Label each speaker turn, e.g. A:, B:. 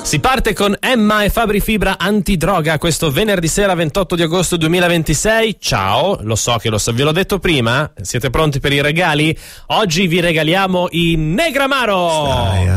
A: Si parte con Emma e Fabri Fibra Antidroga questo venerdì sera 28 di agosto 2026. Ciao, lo so, ve l'ho detto prima. Siete pronti per i regali? Oggi vi regaliamo i Negramaro.